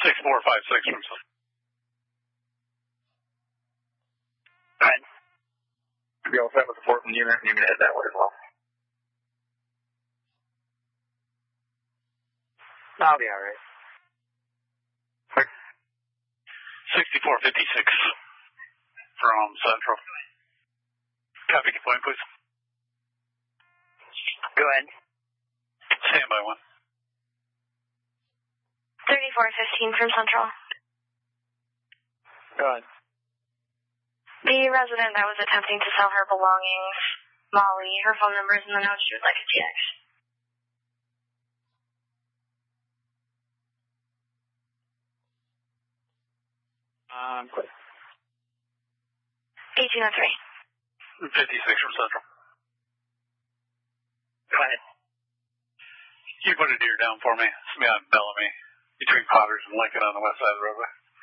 6456 from Central. Go ahead. Be all set with the Portland unit, and you're going to head that way as well. I'll be alright. 6456 from Central. Copy, point, please. Go ahead. Stand by one. 3415 from Central. Go ahead. The resident that was attempting to sell her belongings, Molly, her phone number is in the notes. She would like a TX. Quick. 1803. 56 from Central. Go ahead. You put a deer down for me. It's me on Bellamy, between Potters and Lincoln on the west side of the roadway.